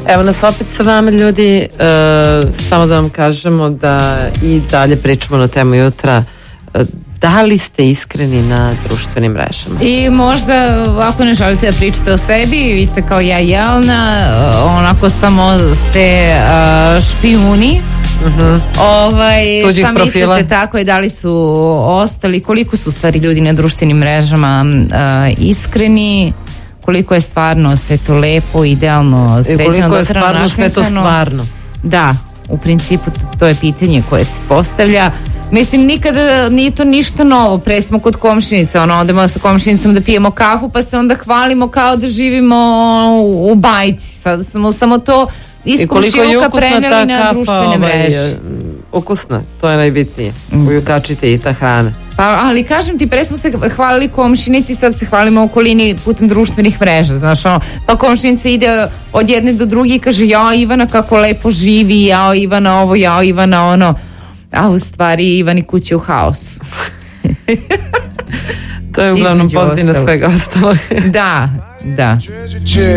Evo nas opet sa vama, ljudi. Samo da vam kažemo da i dalje pričamo na temu jutra. Da li ste iskreni na društvenim mrežama? I možda ako ne želite da pričate o sebi, vi ste kao ja i Jelena, onako samo ste špijuni. Šta profila. mislite, tako je, da li su ostali, koliko su stvari ljudi na društvenim mrežama iskreni, koliko je stvarno sve to lepo, idealno, sređeno, koliko je stvarno sve to stvarno. Da, u principu to je pitanje koje se postavlja. Mislim, nikada nije to ništa novo. Pre smo kod komšinica, odemo sa komšinicom da pijemo kafu, pa se onda hvalimo kao da živimo u bajci. Sad smo samo to iz komšiluka preneli na društvene mreže. Ukusna, to je najbitnije. Ujukačite i ta hrana. Pa, ali kažem ti, pre smo se hvalili komšinici, sad se hvalimo okolini putem društvenih mreža, znaš, pa komšinica ide od jedne do druge i kaže, jao Ivana kako lepo živi, jao Ivana ovo, jao Ivana ono, a u stvari Ivani kući u haosu. To je uglavnom pozitivno svega ostalo. Da.